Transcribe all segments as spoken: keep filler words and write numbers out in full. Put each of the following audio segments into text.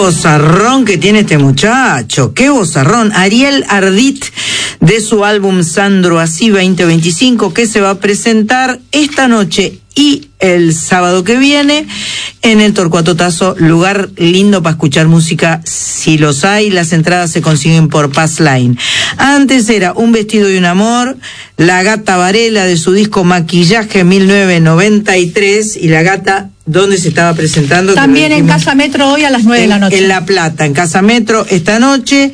vozarrón que tiene este muchacho, qué vozarrón. Ariel Ardit, de su álbum Sandro Así veinte veinticinco, que se va a presentar esta noche y el sábado que viene en el Torcuato Tazo, lugar lindo para escuchar música si los hay. Las entradas se consiguen por Pass Line. Antes era Un vestido y un amor, La Gata Varela, de su disco Maquillaje mil novecientos noventa y tres, y La Gata, ¿dónde se estaba presentando? También en Casa Metro hoy a las nueve de la noche. En La Plata, en Casa Metro esta noche.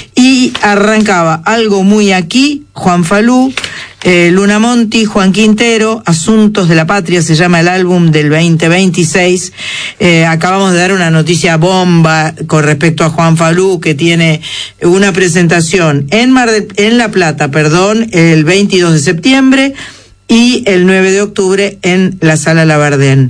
Y arrancaba Algo Muy Aquí, Juan Falú, eh, Luna Monti, Juan Quintero, Asuntos de la Patria se llama el álbum del veinte veintiséis. Eh, acabamos de dar una noticia bomba con respecto a Juan Falú, que tiene una presentación en Mar del, en La Plata, perdón, el veintidós de septiembre y el nueve de octubre en la Sala Labardén.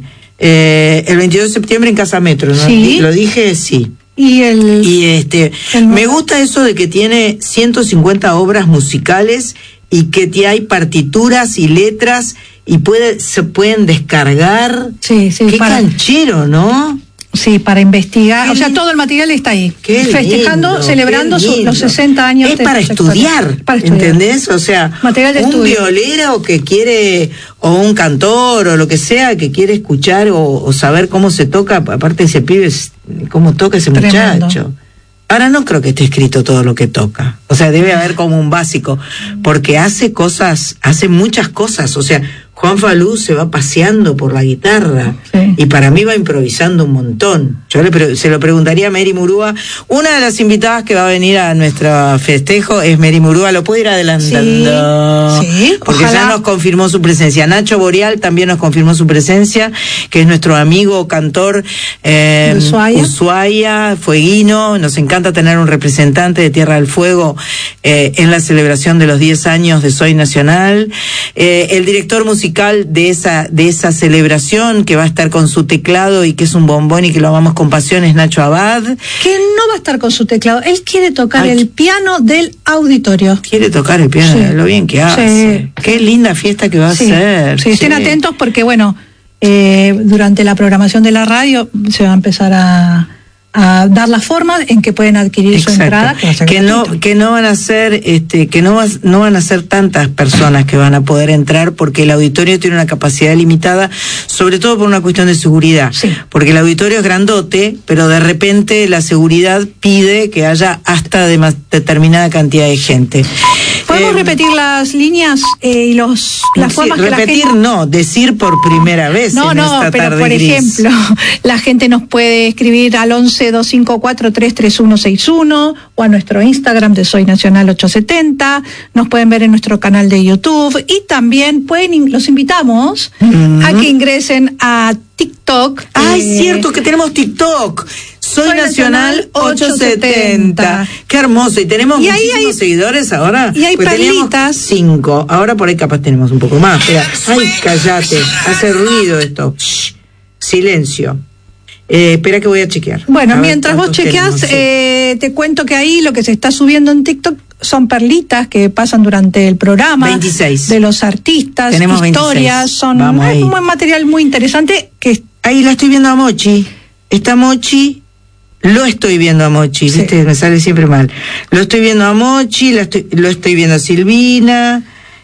Eh, el veintidós de septiembre en Casa Metro, ¿no? Sí. ¿Lo dije? Sí. Y el Y este, el... me gusta eso de que tiene ciento cincuenta obras musicales y que te hay partituras y letras y puede, se pueden descargar. Sí, sí. Qué para... canchero, ¿no? Sí, para investigar. Qué o sea, lindo. todo el material está ahí. Qué festejando, lindo, celebrando qué su, lindo. los sesenta años. Es de para estudiar, para estudiar, ¿entendés? O sea, material de un estudio. violero que quiere, o un cantor, o lo que sea, que quiere escuchar o, o saber cómo se toca, aparte ese pibe, cómo toca ese Tremendo. muchacho. Ahora no creo que esté escrito todo lo que toca. O sea, debe haber como un básico, porque hace cosas, hace muchas cosas. O sea, Juan Falú se va paseando por la guitarra, sí, y para mí va improvisando un montón. Yo le pre- se lo preguntaría a Mary Murúa. Una de las invitadas que va a venir a nuestro festejo es Mary Murúa. ¿Lo puedo ir adelantando? Sí, sí, porque ojalá. ya nos confirmó su presencia. Nacho Boreal también nos confirmó su presencia, que es nuestro amigo cantor eh, Ushuaia. Ushuaia, fueguino. Nos encanta tener un representante de Tierra del Fuego eh, en la celebración de los diez años de Soy Nacional. Eh, el director musical de esa de esa celebración, que va a estar con su teclado y que es un bombón y que lo amamos con pasión, es Nacho Abad. Que no va a estar con su teclado, él quiere tocar Ay, el piano del auditorio. Quiere tocar el piano, Sí. lo bien que hace. Sí. Qué linda fiesta que va a Sí, ser. sí, estén Sí. atentos porque, bueno, eh, durante la programación de la radio se va a empezar a, a dar la forma en que pueden adquirir Exacto. su entrada. Que, va a ser que no gratuito. que no van a ser este que no vas, no van a ser tantas personas que van a poder entrar, porque el auditorio tiene una capacidad limitada, sobre todo por una cuestión de seguridad. Sí. Porque el auditorio es grandote, pero de repente la seguridad pide que haya hasta de más determinada cantidad de gente. ¿Podemos Eh, repetir las líneas eh, y los las sí, formas que la repetir gente... no, decir por primera vez No, en no, esta pero tarde por gris. ejemplo, la gente nos puede escribir al once, dos cinco cuatro, tres tres uno seis uno o a nuestro Instagram de Soy Nacional ochocientos setenta, nos pueden ver en nuestro canal de YouTube y también pueden, in- los invitamos Mm. a que ingresen a TikTok. Ay, eh, cierto que tenemos TikTok. Soy, Soy Nacional Nacional ochocientos setenta. Qué hermoso. Y tenemos Y ahí muchísimos hay- seguidores ahora. y hay Pues teníamos perlitas. cinco. Ahora por ahí capaz tenemos un poco más. Espera. Ay, cállate. Hace ruido esto. Shh. Silencio. Eh, espera que voy a chequear. Bueno, A ver mientras vos cuántos chequeás, tenemos, sí. eh, te cuento que ahí lo que se está subiendo en TikTok son perlitas que pasan durante el programa. veintiséis. De los artistas, Tenemos historias, veintiséis. son Vamos es ahí. un buen material muy interesante que Ahí la estoy viendo a Mochi. Está Mochi. Lo estoy viendo a Mochi, Sí. ¿viste? Me sale siempre mal. Lo estoy viendo a Mochi, la estoy, lo estoy viendo a Silvina,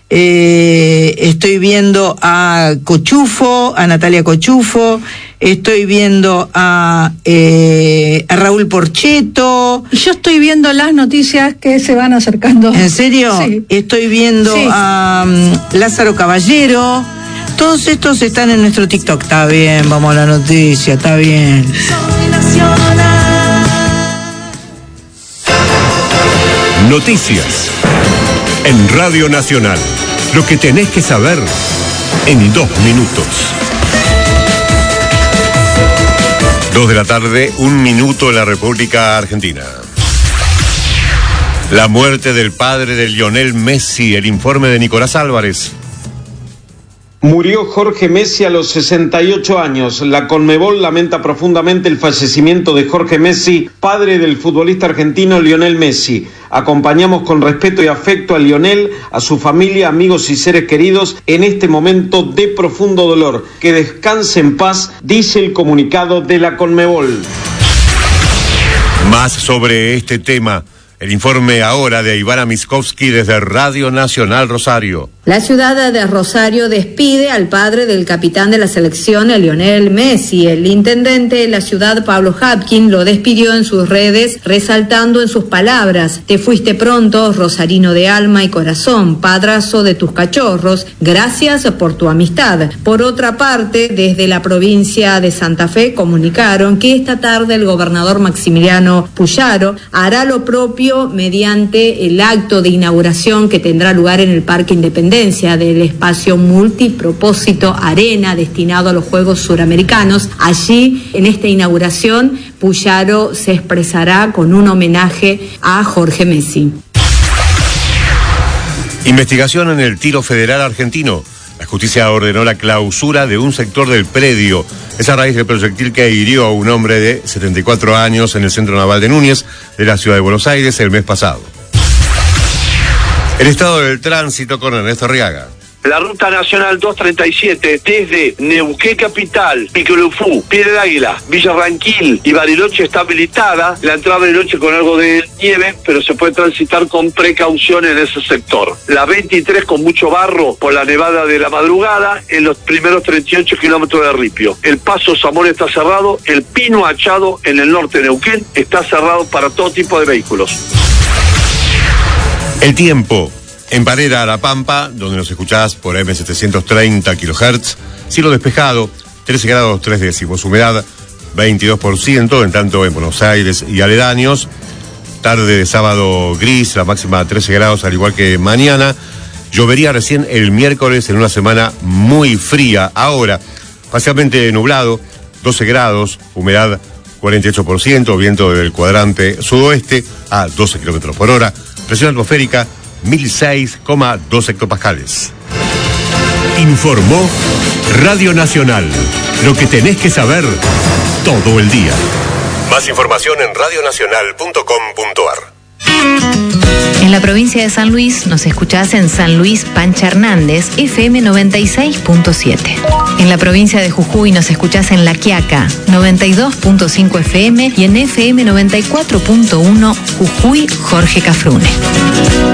eh, estoy viendo a Cochufo, a Natalia Cochufo, estoy viendo a, eh, a Raúl Porcheto. y yo estoy viendo las noticias que se van acercando. ¿En serio? Sí. Estoy viendo Sí. a um, Lázaro Caballero. Todos estos están en nuestro TikTok. Está bien, vamos a la noticia, está bien. Noticias en Radio Nacional. Lo que tenés que saber en dos minutos. Dos de la tarde, un minuto en la República Argentina. La muerte del padre de Lionel Messi, el informe de Nicolás Álvarez. Murió Jorge Messi a los sesenta y ocho años. La Conmebol lamenta profundamente el fallecimiento de Jorge Messi, padre del futbolista argentino Lionel Messi. Acompañamos con respeto y afecto a Lionel, a su familia, amigos y seres queridos en este momento de profundo dolor. Que descanse en paz, dice el comunicado de la Conmebol. Más sobre este tema, el informe ahora de Ivana Miskovsky desde Radio Nacional Rosario. La ciudad de Rosario despide al padre del capitán de la selección, Lionel Messi. El intendente de la ciudad, Pablo Hapkin, lo despidió en sus redes, resaltando en sus palabras: te fuiste pronto, rosarino de alma y corazón, padrazo de tus cachorros, gracias por tu amistad. Por otra parte, desde la provincia de Santa Fe comunicaron que esta tarde el gobernador Maximiliano Puyaro hará lo propio mediante el acto de inauguración que tendrá lugar en el Parque Independencia del espacio multipropósito Arena destinado a los Juegos Suramericanos. Allí, en esta inauguración, Puyaro se expresará con un homenaje a Jorge Messi. Investigación en el tiro federal argentino. La justicia ordenó la clausura de un sector del predio. Es a raíz del proyectil que hirió a un hombre de setenta y cuatro años en el Centro Naval de Núñez de la ciudad de Buenos Aires el mes pasado. El estado del tránsito con Ernesto Arriaga. La ruta nacional doscientos treinta y siete desde Neuquén Capital, Picolufú, Piedra del Águila, Villa Ranquil y Bariloche está habilitada. La entrada de noche con algo de nieve, pero se puede transitar con precaución en ese sector. La veintitrés con mucho barro por la nevada de la madrugada en los primeros treinta y ocho kilómetros de Ripio. El paso Zamora está cerrado, el Pino Achado en el norte de Neuquén está cerrado para todo tipo de vehículos. El tiempo. En Parera, La Pampa, donde nos escuchás por eme setecientos treinta kilohertz, cielo despejado, trece grados tres décimos, humedad veintidós por ciento, en tanto en Buenos Aires y aledaños, tarde de sábado gris, la máxima trece grados, al igual que mañana. Llovería recién el miércoles en una semana muy fría. Ahora, parcialmente nublado, doce grados, humedad cuarenta y ocho por ciento, viento del cuadrante sudoeste a doce kilómetros por hora, presión atmosférica mil seis coma dos hectopascales. Informó Radio Nacional. Lo que tenés que saber todo el día. Más información en radio nacional punto com punto ar. En la provincia de San Luis nos escuchás en San Luis Pancha Hernández, efe eme noventa y seis punto siete. En la provincia de Jujuy nos escuchás en La Quiaca, noventa y dos punto cinco efe eme y en efe eme noventa y cuatro punto uno Jujuy Jorge Cafrune.